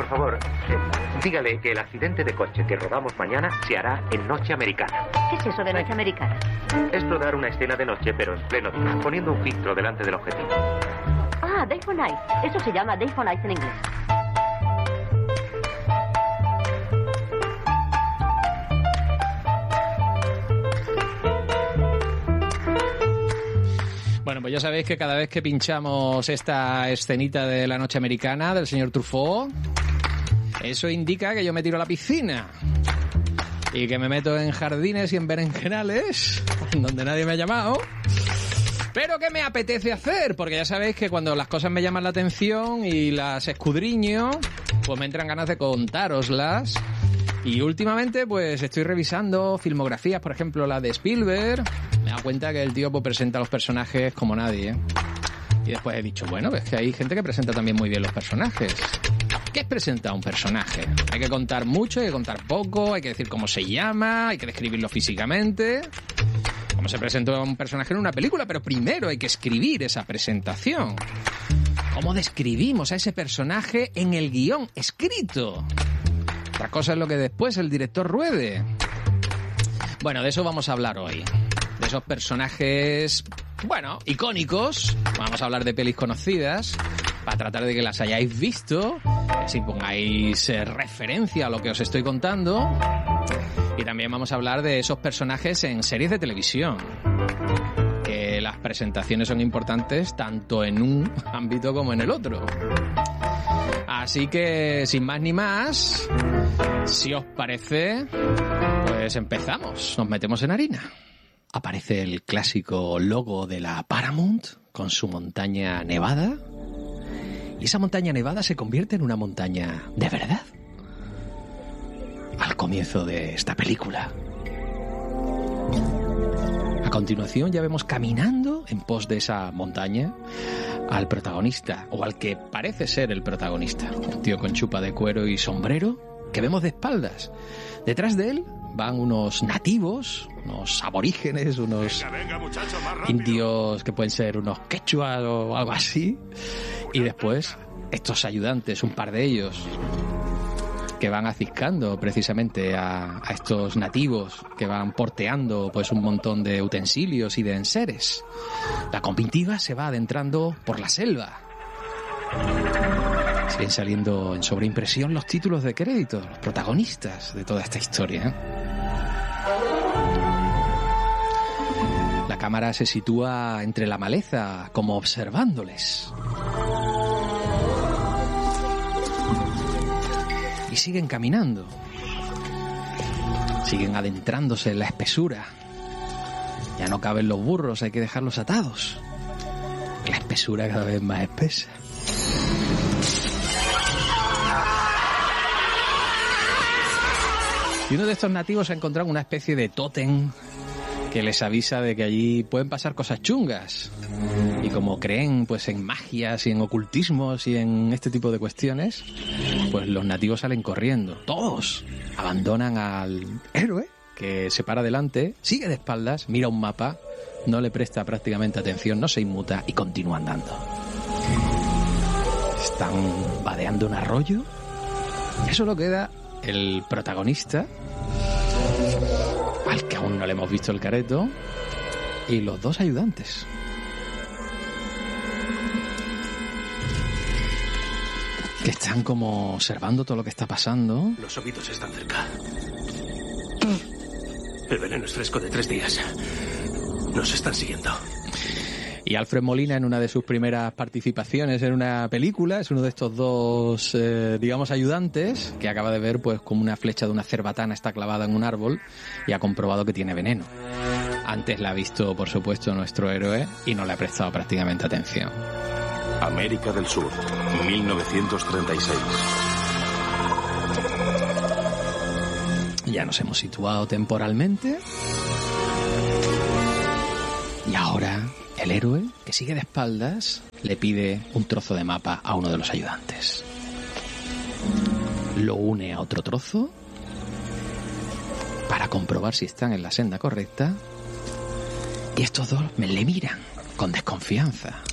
por favor, dígale que el accidente de coche que rodamos mañana se hará en noche americana. ¿Qué es eso de noche americana? Es rodar una escena de noche, pero en pleno día, poniendo un filtro delante del objetivo. Ah, Day for Night. Eso se llama Day for Night en inglés. Bueno, pues ya sabéis que cada vez que pinchamos esta escenita de la noche americana del señor Truffaut, eso indica que yo me tiro a la piscina y que me meto en jardines y en berenjenales donde nadie me ha llamado, pero que me apetece hacer, porque ya sabéis que cuando las cosas me llaman la atención y las escudriño, pues me entran ganas de contároslas. Y últimamente pues estoy revisando filmografías, por ejemplo la de Spielberg. Me he dado cuenta que el tío pues presenta a los personajes como nadie, ¿eh? Y después he dicho, bueno, es que hay gente que presenta también muy bien los personajes. ¿Qué es presentar a un personaje? Hay que contar mucho, hay que contar poco, hay que decir cómo se llama, hay que describirlo físicamente. Cómo se presenta a un personaje en una película, pero primero hay que escribir esa presentación. ¿Cómo describimos a ese personaje en el guión escrito? Otra cosa es lo que después el director ruede. Bueno, de eso vamos a hablar hoy. De esos personajes, bueno, icónicos. Vamos a hablar de pelis conocidas para tratar de que las hayáis visto, que así pongáis referencia a lo que os estoy contando. Y también vamos a hablar de esos personajes en series de televisión. Que las presentaciones son importantes tanto en un ámbito como en el otro. Así que, sin más ni más, si os parece, pues empezamos, nos metemos en harina. Aparece el clásico logo de la Paramount con su montaña nevada. Y esa montaña nevada se convierte en una montaña de verdad. Al comienzo de esta película. A continuación ya vemos caminando en pos de esa montaña al protagonista, o al que parece ser el protagonista, un tío con chupa de cuero y sombrero, que vemos de espaldas. Detrás de él van unos nativos, unos aborígenes, unos indios que pueden ser unos quechuas o algo así, y después estos ayudantes, un par de ellos, que van aciscando precisamente a estos nativos, que van porteando pues un montón de utensilios y de enseres. La comitiva se va adentrando por la selva. Siguen saliendo en sobreimpresión los títulos de crédito, los protagonistas de toda esta historia, ¿eh? La cámara se sitúa entre la maleza, como observándoles. Y siguen caminando. Siguen adentrándose en la espesura. Ya no caben los burros, hay que dejarlos atados. La espesura cada vez más espesa. Y uno de estos nativos ha encontrado una especie de tótem que les avisa de que allí pueden pasar cosas chungas. Y como creen pues en magias y en ocultismos y en este tipo de cuestiones, pues los nativos salen corriendo. Todos abandonan al héroe, que se para delante, sigue de espaldas, mira un mapa, no le presta prácticamente atención, no se inmuta y continúa andando. Están vadeando un arroyo. Y solo queda el protagonista, al que aún no le hemos visto el careto, y los dos ayudantes. Que están como observando todo lo que está pasando. Los óbitos están cerca. El veneno es fresco de 3 días. Nos están siguiendo. Y Alfred Molina, en una de sus primeras participaciones en una película, es uno de estos dos, digamos, ayudantes, que acaba de ver pues como una flecha de una cerbatana está clavada en un árbol y ha comprobado que tiene veneno. Antes la ha visto, por supuesto, nuestro héroe y no le ha prestado prácticamente atención. América del Sur, 1936. Ya nos hemos situado temporalmente. Y ahora el héroe, que sigue de espaldas, le pide un trozo de mapa a uno de los ayudantes. Lo une a otro trozo para comprobar si están en la senda correcta. Y estos dos le miran con desconfianza.